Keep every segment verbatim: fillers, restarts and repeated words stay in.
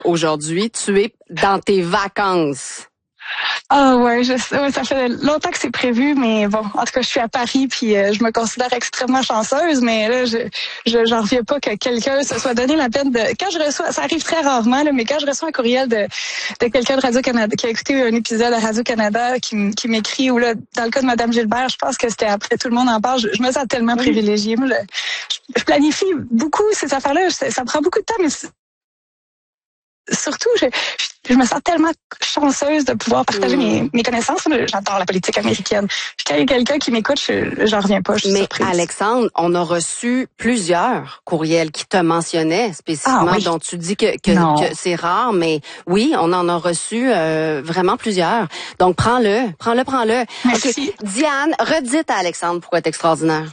aujourd'hui, tu es dans tes vacances. Ah ouais, je sais, ouais, ça fait longtemps que c'est prévu, mais bon, en tout cas, je suis à Paris, puis euh, je me considère extrêmement chanceuse, mais là, je, je j'en reviens pas que quelqu'un se soit donné la peine de. Quand je reçois, ça arrive très rarement, là, mais quand je reçois un courriel de, de quelqu'un de Radio-Canada qui a écouté un épisode à Radio-Canada, qui, qui m'écrit, ou là, dans le cas de Madame Gilbert, je pense que c'était après Tout le monde en parle, je, je me sens tellement oui. privilégiée. Moi, je, je planifie beaucoup ces affaires-là, ça, ça prend beaucoup de temps, mais surtout, je, je me sens tellement chanceuse de pouvoir partager mmh. mes, mes connaissances. J'adore la politique américaine. Puis quand il y a quelqu'un qui m'écoute, je j'en reviens pas, je suis Mais surprise. Alexandre, on a reçu plusieurs courriels qui te mentionnaient spécifiquement, ah, oui. dont tu dis que, que, que c'est rare, mais oui, on en a reçu euh, vraiment plusieurs. Donc prends-le, prends-le, prends-le. Merci. Okay. Diane, redites à Alexandre pourquoi t'es extraordinaire.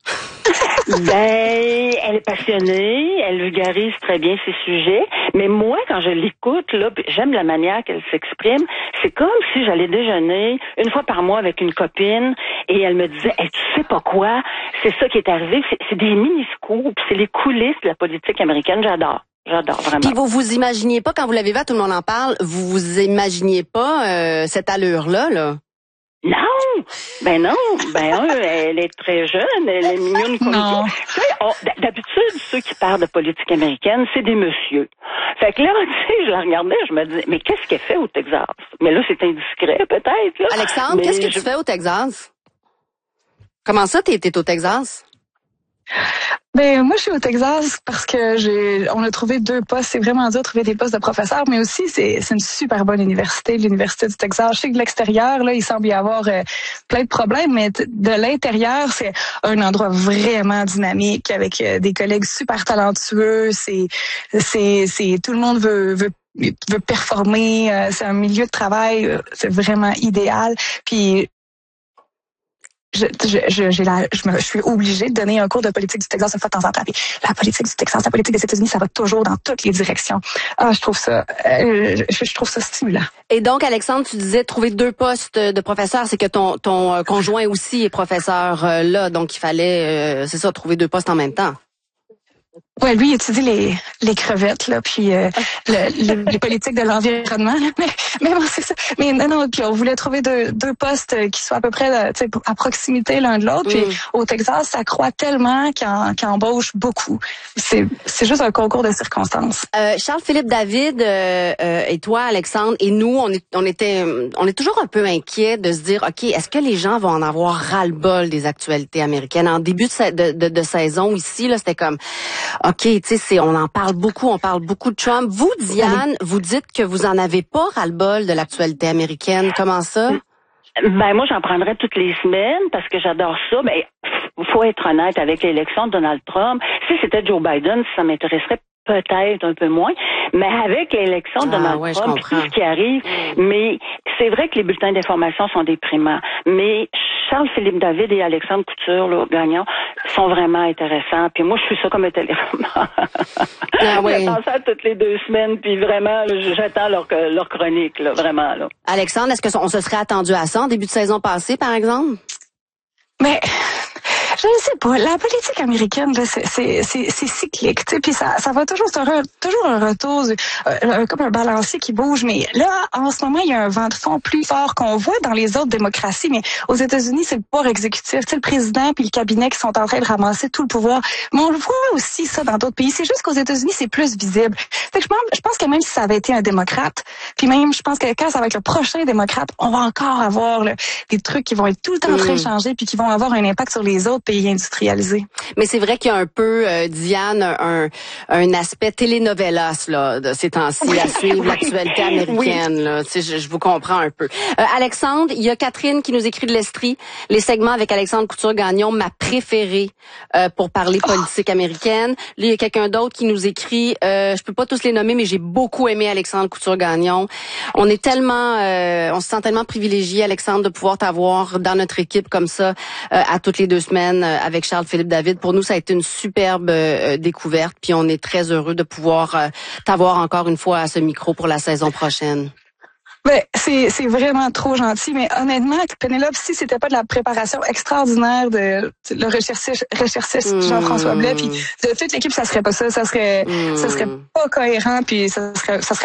Ben, elle est passionnée, elle vulgarise très bien ses sujets, mais moi, quand je l'écoute, là, j'aime la manière qu'elle s'exprime. C'est comme si j'allais déjeuner une fois par mois avec une copine et elle me disait, hey, tu sais pas quoi, c'est ça qui est arrivé, c'est, c'est des mini-scoops, c'est les coulisses de la politique américaine, j'adore. J'adore, vraiment. Puis vous vous imaginiez pas, quand vous l'avez vu, Tout le monde en parle, vous vous imaginiez pas euh, cette allure-là, là? Non, ben non, ben un, elle est très jeune, elle est mignonne comme ça. Tu sais, on, d'habitude, ceux qui parlent de politique américaine, c'est des messieurs. Fait que là, tu sais, je la regardais, je me disais, mais qu'est-ce qu'elle fait au Texas? Mais là, c'est indiscret, peut-être, là. Alexandre, mais qu'est-ce que je... tu fais au Texas? Comment ça, t'es, t'es au Texas? Ben moi je suis au Texas parce que j'ai on a trouvé deux postes, c'est vraiment dur de trouver des postes de professeurs, mais aussi c'est c'est une super bonne université, l'université du Texas. Je sais que de l'extérieur là, il semble y avoir euh, plein de problèmes, mais t- de l'intérieur, c'est un endroit vraiment dynamique avec euh, des collègues super talentueux, c'est c'est c'est tout le monde veut veut veut performer, euh, c'est un milieu de travail, euh, c'est vraiment idéal. Puis Je, je, je, j'ai la, je, me, je suis obligée de donner un cours de politique du Texas une fois de temps en temps. Puis la politique du Texas, la politique des États-Unis, ça va toujours dans toutes les directions. Ah, je trouve ça, euh, je, je trouve ça stimulant. Et donc, Alexandre, tu disais trouver deux postes de professeur, c'est que ton ton conjoint aussi est professeur euh, là, donc il fallait, euh, c'est ça, trouver deux postes en même temps. Ouais, lui, il étudie les, les crevettes, là, puis euh, le, le, les politiques de l'environnement. Mais, mais bon, c'est ça. Mais non, non, puis on voulait trouver deux, deux postes qui soient à peu près tu sais, à proximité l'un de l'autre. Mm. Puis au Texas, ça croît tellement qu'il, en, qu'il embauche beaucoup. C'est, c'est juste un concours de circonstances. Euh, Charles-Philippe David euh, euh, et toi, Alexandre, et nous, on est, on était, on est toujours un peu inquiets de se dire, ok, est-ce que les gens vont en avoir ras-le-bol des actualités américaines? En début de, de, de, de saison ici, là, c'était comme OK, tu sais, c'est, on en parle beaucoup, on parle beaucoup de Trump. Vous, Diane, vous dites que vous en avez pas ras-le-bol de l'actualité américaine. Comment ça? Ben, moi, j'en prendrais toutes les semaines parce que j'adore ça. Ben, faut être honnête avec l'élection de Donald Trump. Si c'était Joe Biden, ça m'intéresserait peut-être un peu moins, mais avec l'élection de Donald ah, ouais, Trump, tout ce qui arrive, mais c'est vrai que les bulletins d'information sont déprimants, mais Charles-Philippe David et Alexandre Couture, là, Gagnon, sont vraiment intéressants, puis moi, je suis ça comme un téléroman. Ah, ouais. J'attends ça toutes les deux semaines, puis vraiment, là, j'attends leur, leur chronique, là, vraiment. Là. Alexandre, est-ce qu'on se serait attendu à ça en début de saison passée, par exemple? Mais... Je ne sais pas. La politique américaine, là, c'est, c'est, c'est, c'est cyclique, tu sais, puis ça, ça va toujours, c'est un, toujours un retour, euh, comme un balancier qui bouge. Mais là, en ce moment, il y a un vent de fond plus fort qu'on voit dans les autres démocraties. Mais aux États-Unis, c'est le pouvoir exécutif, tu sais, le président puis le cabinet qui sont en train de ramasser tout le pouvoir. Mais on le voit aussi ça dans d'autres pays. C'est juste qu'aux États-Unis, c'est plus visible. Fait que je pense, je pense que même si ça avait été un démocrate, puis même, je pense que quand ça va être le prochain démocrate, on va encore avoir là, des trucs qui vont être tout le temps en train de changer puis qui vont avoir un impact sur les autres pays industrialisés. Mais c'est vrai qu'il y a un peu, euh, Diane, un, un aspect telenovelas là, de ces temps-ci oui, à suivre oui, l'actualité américaine. Oui. Là. Tu sais, je, je vous comprends un peu. Euh, Alexandre, il y a Catherine qui nous écrit de l'Estrie. Les segments avec Alexandre Couture-Gagnon, ma préférée euh, pour parler politique oh. américaine. Là, il y a quelqu'un d'autre qui nous écrit, euh, je peux pas tous les nommer, mais j'ai beaucoup aimé Alexandre Couture-Gagnon. On est tellement, euh, on se sent tellement privilégié, Alexandre, de pouvoir t'avoir dans notre équipe comme ça euh, à toutes les deux semaines euh, avec Charles-Philippe David. Pour nous, ça a été une superbe euh, découverte, puis on est très heureux de pouvoir euh, t'avoir encore une fois à ce micro pour la saison prochaine. Ben, c'est, c'est vraiment trop gentil, mais honnêtement, Pénélope, si c'était pas de la préparation extraordinaire de, de le recherchiste, recherchiste mmh. Jean-François Blais, puis de toute l'équipe, ça serait pas ça, ça serait, mmh. ça serait pas cohérent, puis ça serait, ça serait